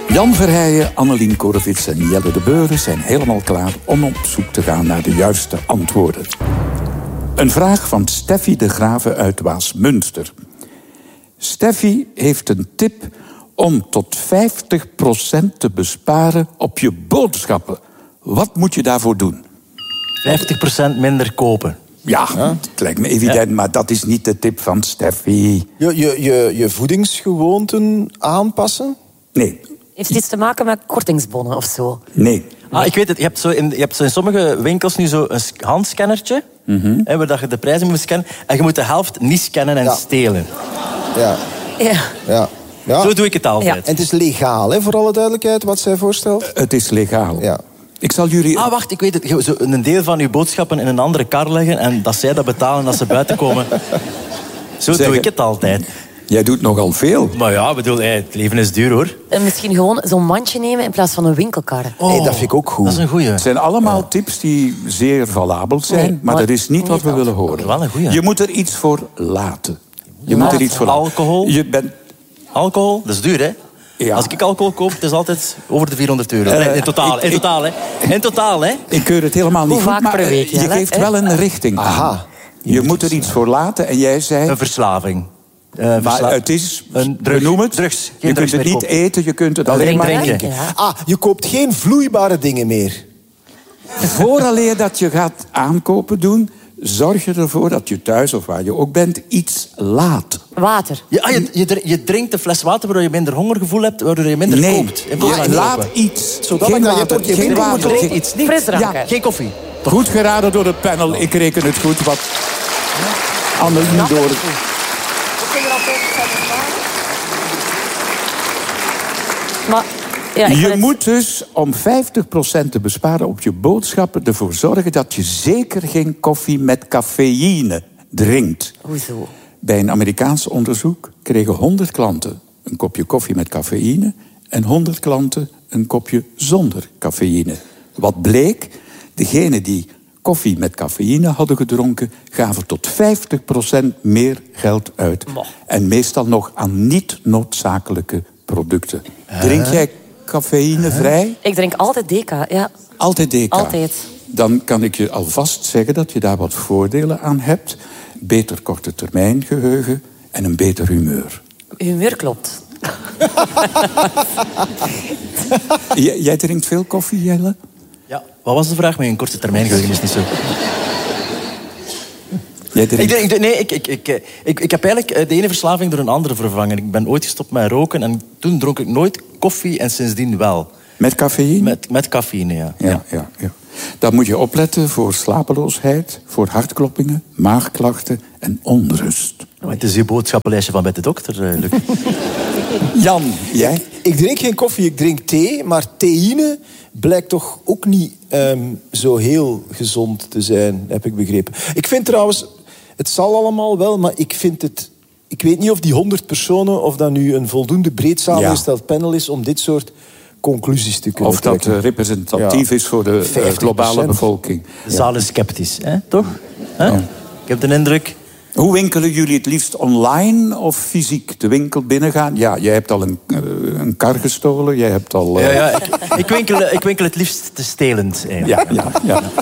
Jan Verheijen, Annelien Korevits en Jelle de Beuren zijn helemaal klaar om op zoek te gaan naar de juiste antwoorden. Een vraag van Steffi de Grave uit Waasmunster. Steffi heeft een tip om tot 50% te besparen op je boodschappen. Wat moet je daarvoor doen? 50% minder kopen. Ja, het lijkt me evident, maar dat is niet de tip van Steffi. Je voedingsgewoonten aanpassen? Nee. Heeft iets te maken met kortingsbonnen of zo? Nee. Ik weet het, je hebt zo in sommige winkels nu zo een handscannertje, waar je de prijzen moet scannen. En je moet de helft niet scannen en stelen. Ja. Zo doe ik het altijd. Ja. En het is legaal, hè, voor alle duidelijkheid, wat zij voorstelt? Het is legaal. Ja. Ik zal jullie... Wacht, ik weet het. Zo een deel van uw boodschappen in een andere kar leggen en dat zij dat betalen als ze buiten komen. Zo doe ik het altijd. Jij doet nogal veel. Maar ja, bedoel, het leven is duur, hoor. En misschien gewoon zo'n mandje nemen in plaats van een winkelkar. Hey, dat vind ik ook goed. Dat is een goeie. Het zijn allemaal tips die zeer valabel zijn, Nee, maar dat is niet wat we willen horen. Wel een goeie. Je moet er iets voor laten. Je moet er iets voor laten. Alcohol? Je bent... Alcohol, dat is duur, hè? Ja. Als ik alcohol koop, het is altijd over de €400. In totaal, hè? Ik keur het helemaal niet Hoe goed, vaak maar per week, je Jelle? geeft wel een richting aan. Aha. Je moet er iets voor laten en jij zei... Een verslaving. Maar het is, drugs. benoem het. Drugs. Je kunt het niet eten, je kunt het alleen Drinken. maar Drinken. Ja. Je koopt geen vloeibare dingen meer. Vooraleer dat je gaat aankopen doen, zorg je ervoor dat je thuis of waar je ook bent iets laat. Water. Je drinkt een fles water waardoor je minder hongergevoel hebt, waardoor je minder koopt. In plaats van laat kopen. iets. Zodat Geen je water, ook geen geen water. Drink iets, niet. Frisdranken. Geen koffie. Goed geraden door het panel. Ik reken het goed wat Annelien door... Maar, ja, ik Je vind het- moet dus om 50% te besparen op je boodschappen ervoor zorgen dat je zeker geen koffie met cafeïne drinkt. Hoezo? Bij een Amerikaans onderzoek kregen 100 klanten een kopje koffie met cafeïne en 100 klanten een kopje zonder cafeïne. Wat bleek? Degenen die koffie met cafeïne hadden gedronken, gaven tot 50% meer geld uit. En meestal nog aan niet noodzakelijke producten. Drink jij cafeïnevrij? Ik drink altijd Deca, ja. Altijd DK. Altijd. Dan kan ik je alvast zeggen dat je daar wat voordelen aan hebt. Beter korte termijn geheugen en een beter humeur. Humeur klopt. Jij drinkt veel koffie, Jelle? Ja. Wat was de vraag? Mijn korte termijn geheugen is niet zo. Jij drinkt... Ik heb eigenlijk de ene verslaving door een andere vervangen. Ik ben ooit gestopt met roken en toen dronk ik nooit koffie en sindsdien wel. Met cafeïne? Met cafeïne, ja. Ja. Dan moet je opletten voor slapeloosheid, voor hartkloppingen, maagklachten en onrust. Maar het is uw boodschappenlijstje van bij de dokter, Luc. Jan, jij? Ik drink geen koffie, ik drink thee. Maar theïne blijkt toch ook niet zo heel gezond te zijn, heb ik begrepen. Ik vind trouwens, het zal allemaal wel, maar ik vind het... Ik weet niet of die 100 personen, of dat nu een voldoende breed samengesteld panel is om dit soort conclusies te kunnen Of dat trekken. representatief is voor de 50%. globale bevolking. De zaal is sceptisch, hè? Toch? Hè? Ja. Ik heb de indruk... Hoe winkelen jullie het liefst? Online of fysiek de winkel binnengaan? Ja, jij hebt al een kar gestolen. Jij hebt al... Ik winkel het liefst te stelend, eigenlijk. Ja.